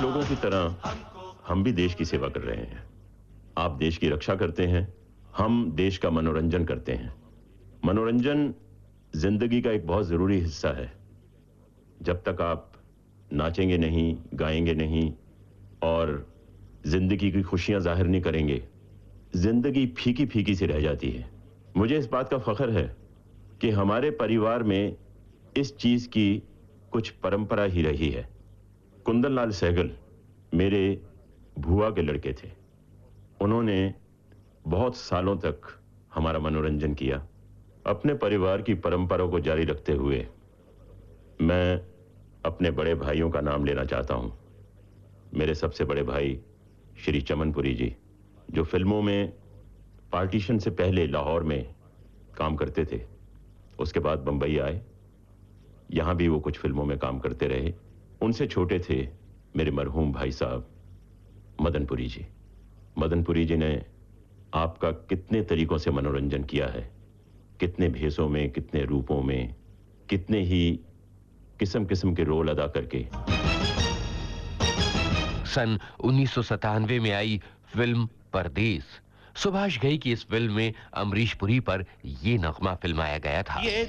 आप लोगों की तरह हम भी देश की सेवा कर रहे हैं। आप देश की रक्षा करते हैं, हम देश का मनोरंजन करते हैं। मनोरंजन जिंदगी का एक बहुत जरूरी हिस्सा है। जब तक आप नाचेंगे नहीं, गाएंगे नहीं और जिंदगी की खुशियां जाहिर नहीं करेंगे, जिंदगी फीकी फीकी सी रह जाती है। मुझे इस बात का फख्र है कि हमारे परिवार में इस चीज की कुछ परंपरा ही रही है। कुंदन लाल सहगल मेरे भुआ के लड़के थे। उन्होंने बहुत सालों तक हमारा मनोरंजन किया। अपने परिवार की परंपरा को जारी रखते हुए मैं अपने बड़े भाइयों का नाम लेना चाहता हूं। मेरे सबसे बड़े भाई श्री चमनपुरी जी, जो फिल्मों में पार्टीशन से पहले लाहौर में काम करते थे, उसके बाद बंबई आए, यहां भी वो कुछ फिल्मों में काम करते रहे। उनसे छोटे थे मेरे मरहूम भाई साहब मदनपुरी जी। मदनपुरी जी ने आपका कितने तरीकों से मनोरंजन किया है, कितने भेषों में, कितने रूपों में, कितने ही किस्म किस्म के रोल अदा करके। सन 1997 में आई फिल्म परदेस। सुभाष घई की इस फिल्म में अमरीश पुरी पर ये नगमा फिल्माया गया था।